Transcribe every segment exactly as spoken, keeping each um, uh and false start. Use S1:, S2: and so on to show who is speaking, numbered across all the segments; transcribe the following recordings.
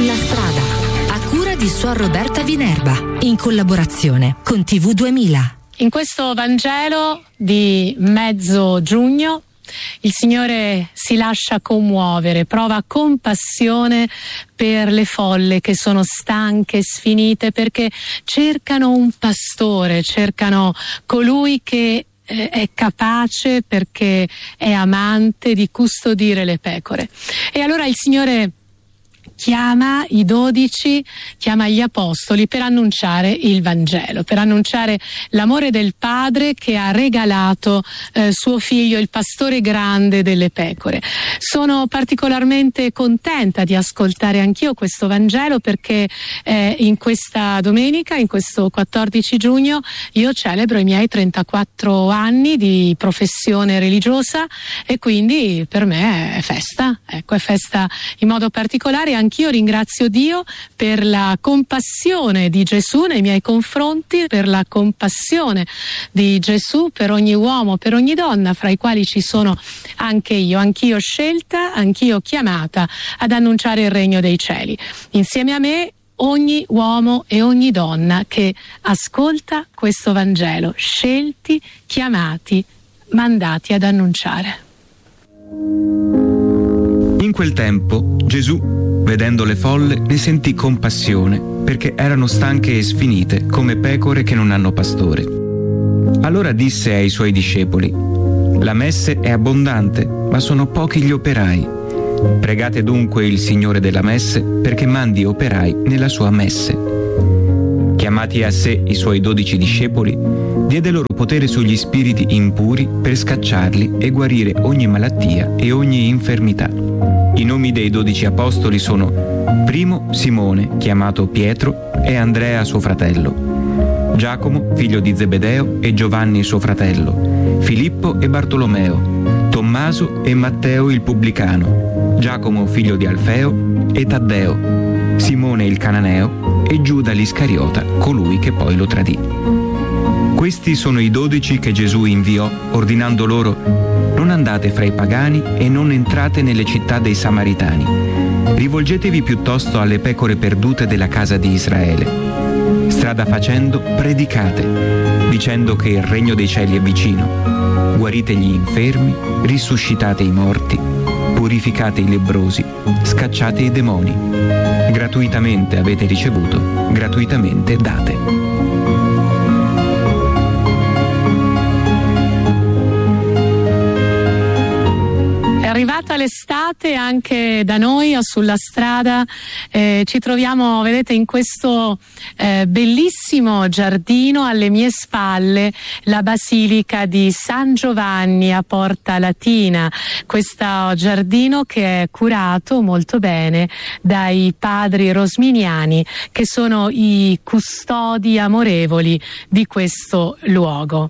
S1: Sulla strada, a cura di Suor Roberta Vinerba, in collaborazione con T V duemila.
S2: In questo Vangelo di mezzo giugno il Signore si lascia commuovere, prova compassione per le folle che sono stanche, sfinite, perché cercano un pastore, cercano colui che eh, è capace, perché è amante, di custodire le pecore. E allora il Signore chiama i dodici, chiama gli apostoli per annunciare il Vangelo, per annunciare l'amore del Padre che ha regalato eh, suo figlio, il pastore grande delle pecore. Sono particolarmente contenta di ascoltare anch'io questo Vangelo perché eh, in questa domenica, in questo quattordici giugno, io celebro i miei trentaquattro anni di professione religiosa e quindi per me è festa, ecco, è festa in modo particolare. Anch'io ringrazio Dio per la compassione di Gesù nei miei confronti, per la compassione di Gesù per ogni uomo, per ogni donna, fra i quali ci sono anche io, anch'io scelta, anch'io chiamata ad annunciare il regno dei cieli. Insieme a me ogni uomo e ogni donna che ascolta questo Vangelo, scelti, chiamati, mandati ad annunciare.
S3: In quel tempo Gesù, vedendo le folle, ne sentì compassione, perché erano stanche e sfinite, come pecore che non hanno pastore. Allora disse ai suoi discepoli: la messe è abbondante, ma sono pochi gli operai. Pregate dunque il Signore della messe, perché mandi operai nella sua messe. Chiamati a sé i suoi dodici discepoli, diede loro potere sugli spiriti impuri per scacciarli e guarire ogni malattia e ogni infermità. I nomi dei dodici apostoli sono: primo Simone, chiamato Pietro, e Andrea suo fratello, Giacomo, figlio di Zebedeo, e Giovanni suo fratello, Filippo e Bartolomeo, Tommaso e Matteo il pubblicano, Giacomo figlio di Alfeo e Taddeo, Simone il cananeo e Giuda l'Iscariota, colui che poi lo tradì. Questi sono i dodici che Gesù inviò, ordinando loro: non andate fra i pagani e non entrate nelle città dei Samaritani. Rivolgetevi piuttosto alle pecore perdute della casa di Israele. Strada facendo, predicate, dicendo che il regno dei cieli è vicino. Guarite gli infermi, risuscitate i morti, purificate i lebbrosi, scacciate i demoni. Gratuitamente avete ricevuto, gratuitamente date.
S2: Arrivata l'estate anche da noi sulla strada eh, ci troviamo, vedete, in questo eh, bellissimo giardino alle mie spalle, la basilica di San Giovanni a Porta Latina, questo giardino che è curato molto bene dai padri rosminiani, che sono i custodi amorevoli di questo luogo.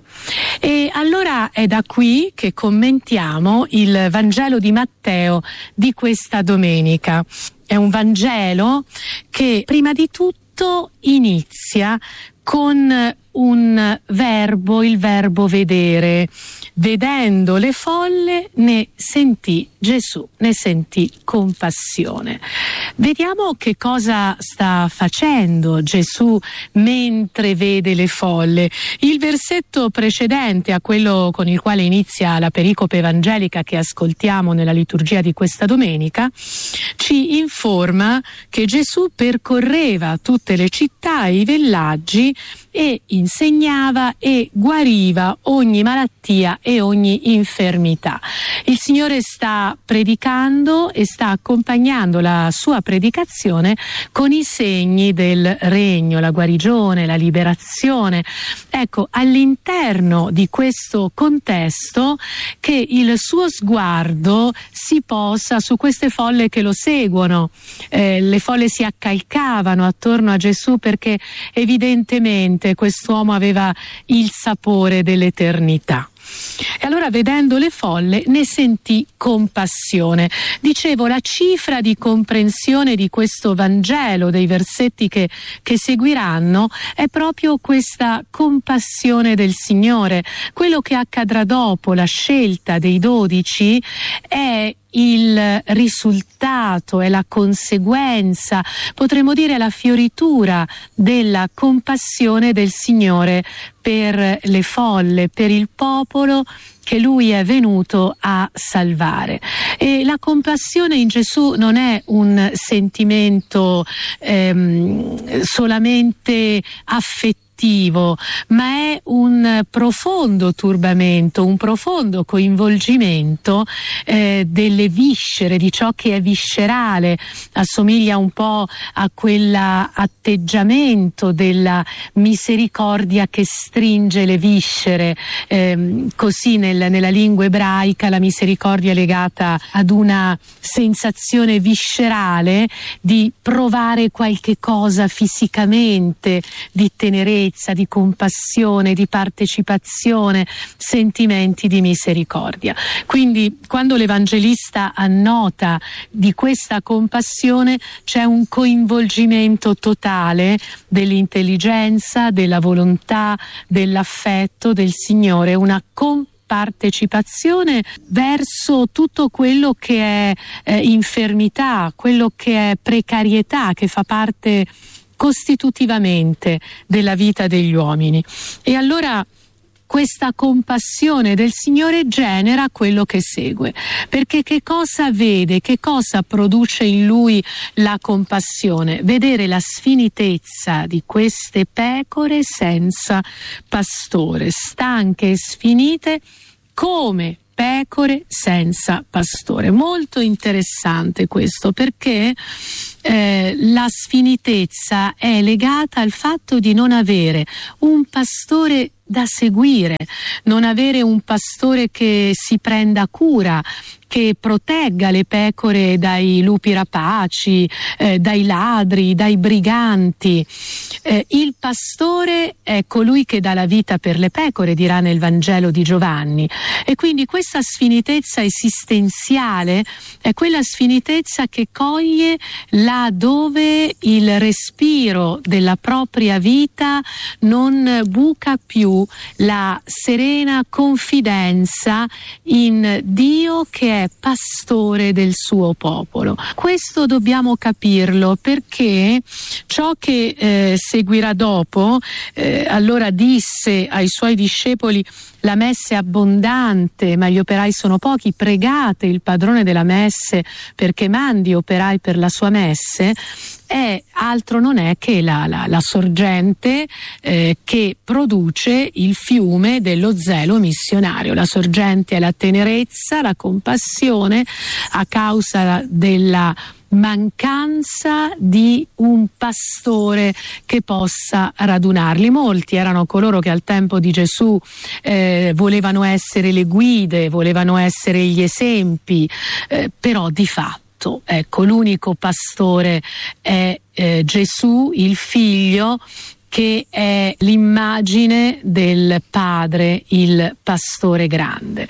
S2: E allora è da qui che commentiamo il Vangelo di Matteo di questa domenica. È un Vangelo che prima di tutto inizia con un verbo, il verbo vedere. Vedendo le folle ne sentì Gesù, ne sentì compassione. Vediamo che cosa sta facendo Gesù mentre vede le folle. Il versetto precedente a quello con il quale inizia la pericope evangelica che ascoltiamo nella liturgia di questa domenica ci informa che Gesù percorreva tutte le città e i villaggi e insegnava e guariva ogni malattia e ogni infermità. Il Signore sta predicando e sta accompagnando la sua predicazione con i segni del regno, la guarigione, la liberazione. Ecco, all'interno di questo contesto che il suo sguardo si posa su queste folle che lo seguono. Eh, le folle si accalcavano attorno a Gesù perché evidentemente quest'uomo aveva il sapore dell'eternità. E allora, vedendo le folle, ne sentì compassione. Dicevo, la cifra di comprensione di questo Vangelo, dei versetti che, che seguiranno, è proprio questa compassione del Signore. Quello che accadrà dopo la scelta dei dodici è il risultato, è la conseguenza, potremmo dire la fioritura della compassione del Signore per le folle, per il popolo che Lui è venuto a salvare. E la compassione in Gesù non è un sentimento ehm, solamente affettivo, ma è un profondo turbamento, un profondo coinvolgimento eh, delle viscere, di ciò che è viscerale. Assomiglia un po' a quell'atteggiamento della misericordia che stringe le viscere, eh, così nel, nella lingua ebraica la misericordia è legata ad una sensazione viscerale di provare qualche cosa fisicamente, di tenerezza, di compassione, di partecipazione, sentimenti di misericordia. Quindi quando l'Evangelista annota di questa compassione c'è un coinvolgimento totale dell'intelligenza, della volontà, dell'affetto del Signore, una compassione, partecipazione verso tutto quello che è eh, infermità, quello che è precarietà, che fa parte costitutivamente della vita degli uomini. E allora questa compassione del Signore genera quello che segue, perché che cosa vede, che cosa produce in lui la compassione? Vedere la sfinitezza di queste pecore senza pastore, stanche e sfinite come pecore senza pastore. Molto interessante questo, perché eh, la sfinitezza è legata al fatto di non avere un pastore da seguire, non avere un pastore che si prenda cura, che protegga le pecore dai lupi rapaci, eh, dai ladri, dai briganti. Eh, il pastore è colui che dà la vita per le pecore, dirà nel Vangelo di Giovanni. E quindi questa sfinitezza esistenziale è quella sfinitezza che coglie là dove il respiro della propria vita non buca più la serena confidenza in Dio che è pastore del suo popolo. Questo dobbiamo capirlo, perché ciò che eh, seguirà dopo, eh, allora disse ai suoi discepoli: la messe è abbondante, ma gli operai sono pochi, pregate il padrone della messe perché mandi operai per la sua messe. È altro non è che la, la, la sorgente eh, che produce il fiume dello zelo missionario. La sorgente è la tenerezza, la compassione a causa della mancanza di un pastore che possa radunarli. Molti erano coloro che al tempo di Gesù eh, volevano essere le guide, volevano essere gli esempi, eh, però di fatto, ecco, l'unico pastore è eh, Gesù, il Figlio, che è l'immagine del Padre, il pastore grande.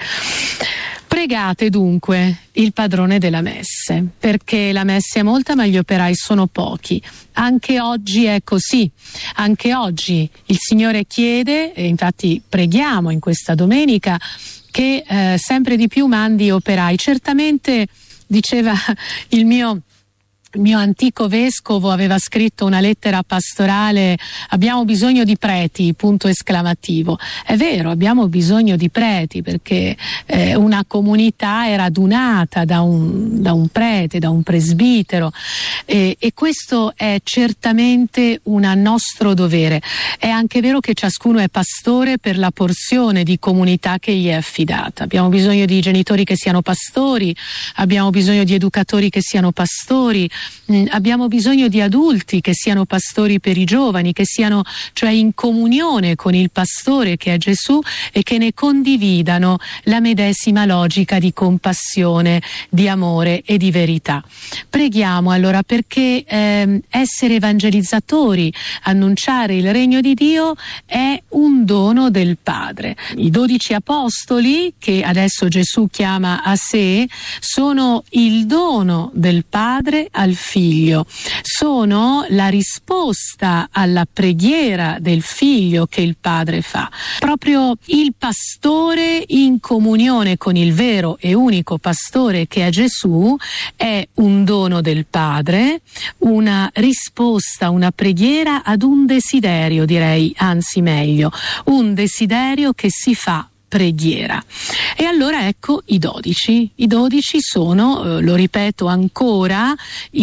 S2: Pregate dunque il padrone della messe, perché la messe è molta ma gli operai sono pochi. Anche oggi è così, anche oggi il Signore chiede, e infatti preghiamo in questa domenica, che eh, sempre di più mandi operai. Certamente, diceva il mio Il mio antico vescovo, aveva scritto una lettera pastorale: abbiamo bisogno di preti, punto esclamativo. È vero, abbiamo bisogno di preti, perché eh, una comunità è radunata da un, da un prete, da un presbitero, e, e questo è certamente un nostro dovere. È anche vero che ciascuno è pastore per la porzione di comunità che gli è affidata. Abbiamo bisogno di genitori che siano pastori, abbiamo bisogno di educatori che siano pastori, Mm, abbiamo bisogno di adulti che siano pastori per i giovani, che siano cioè in comunione con il pastore che è Gesù e che ne condividano la medesima logica di compassione, di amore e di verità. Preghiamo allora perché eh, essere evangelizzatori, annunciare il regno di Dio è un dono del Padre. I dodici apostoli, che adesso Gesù chiama a sé, sono il dono del Padre al del figlio, sono la risposta alla preghiera del figlio che il padre fa. Proprio il pastore in comunione con il vero e unico pastore che è Gesù è un dono del padre, una risposta, una preghiera ad un desiderio, direi, anzi meglio, un desiderio che si fa preghiera. E allora ecco i dodici. I dodici sono, eh, lo ripeto ancora,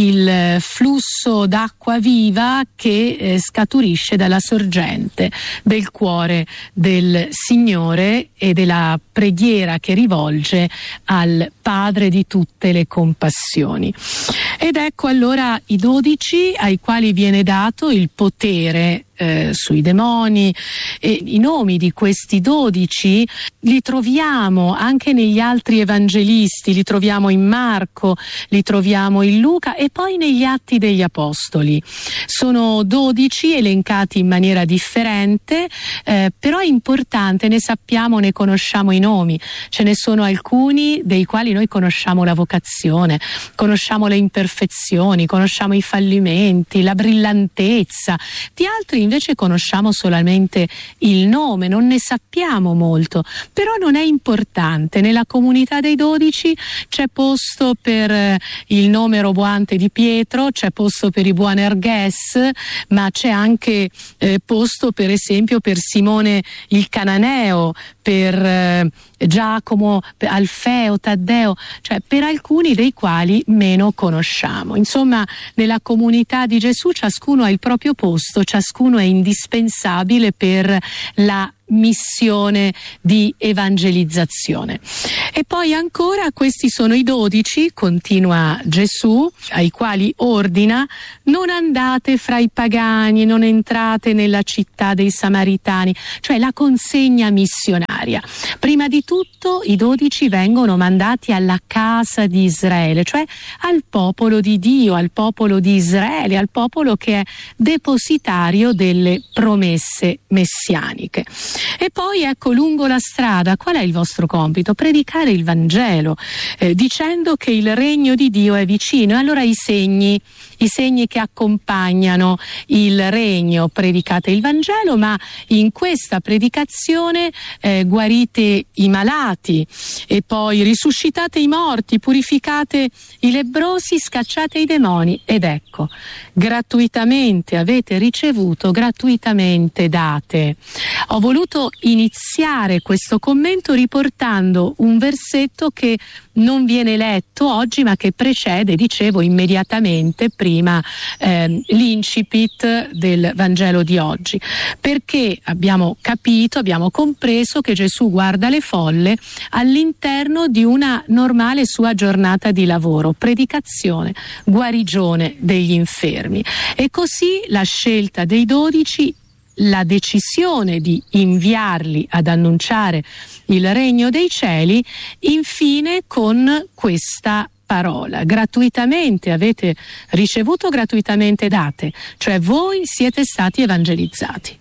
S2: il flusso d'acqua viva che eh, scaturisce dalla sorgente del cuore del Signore e della preghiera che rivolge al Padre di tutte le compassioni. Ed ecco allora i dodici ai quali viene dato il potere eh, sui demoni, e i nomi di questi dodici li troviamo anche negli altri evangelisti, li troviamo in Marco, li troviamo in Luca e poi negli Atti degli Apostoli. Sono dodici elencati in maniera differente, eh, però è importante, ne sappiamo, ne conosciamo i nomi. Ce ne sono alcuni dei quali noi conosciamo la vocazione, conosciamo le imperfezioni, conosciamo i fallimenti, la brillantezza. Di altri invece conosciamo solamente il nome, non ne sappiamo molto, però non è importante. Nella comunità dei dodici c'è posto per eh, il nome roboante di Pietro, c'è posto per i Boanerges, ma c'è anche eh, posto per esempio per Simone il Cananeo, per eh, Giacomo, per Alfeo, Taddeo, cioè per alcuni dei quali meno conosciamo. Insomma, nella comunità di Gesù ciascuno ha il proprio posto, ciascuno è indispensabile per la missione di evangelizzazione. E poi ancora questi sono i dodici, continua Gesù, ai quali ordina: non andate fra i pagani, non entrate nella città dei Samaritani, cioè la consegna missionaria. Prima di tutto i dodici vengono mandati alla casa di Israele, cioè al popolo di Dio, al popolo di Israele, al popolo che è depositario delle promesse messianiche. E poi ecco, lungo la strada, qual è il vostro compito? Predicare il Vangelo, eh, dicendo che il regno di Dio è vicino. E allora i segni, i segni che accompagnano il regno: predicate il Vangelo, ma in questa predicazione eh, guarite i malati, e poi risuscitate i morti, purificate i lebbrosi, scacciate i demoni. Ed ecco, gratuitamente avete ricevuto, gratuitamente date. Ho voluto iniziare questo commento riportando un versetto che non viene letto oggi, ma che precede, dicevo, immediatamente prima eh, l'incipit del Vangelo di oggi, perché abbiamo capito, abbiamo compreso che Gesù guarda le folle all'interno di una normale sua giornata di lavoro: predicazione, guarigione degli infermi. E così la scelta dei dodici, la decisione di inviarli ad annunciare il regno dei cieli, infine con questa parola: gratuitamente avete ricevuto, gratuitamente date, cioè voi siete stati evangelizzati,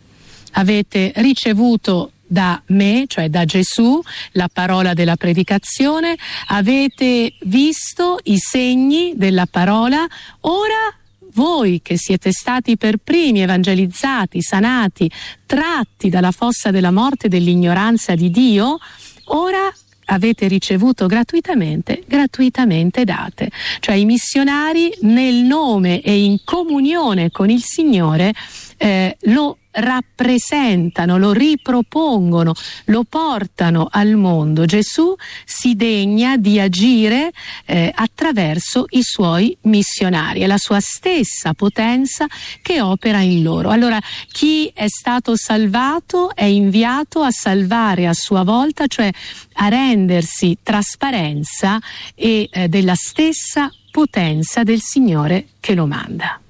S2: avete ricevuto da me, cioè da Gesù, la parola della predicazione, avete visto i segni della parola, ora voi che siete stati per primi evangelizzati, sanati, tratti dalla fossa della morte e dell'ignoranza di Dio, ora avete ricevuto gratuitamente, gratuitamente date. Cioè i missionari, nel nome e in comunione con il Signore, eh, lo rappresentano, lo ripropongono, lo portano al mondo. Gesù si degna di agire eh, attraverso i suoi missionari, è la sua stessa potenza che opera in loro. Allora chi è stato salvato è inviato a salvare a sua volta, cioè a rendersi trasparenza e eh, della stessa potenza del Signore che lo manda.